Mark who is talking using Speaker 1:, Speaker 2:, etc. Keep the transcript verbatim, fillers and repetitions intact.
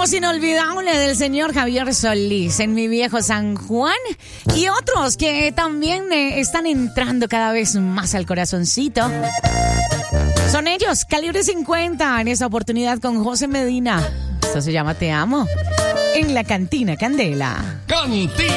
Speaker 1: Los Inolvidables del señor Javier Solís en Mi Viejo San Juan y otros que también eh, están entrando cada vez más al corazoncito. Son ellos, Calibre cincuenta, en esa oportunidad con José Medina. Esto se llama Te Amo en la Cantina Candela.
Speaker 2: Cantina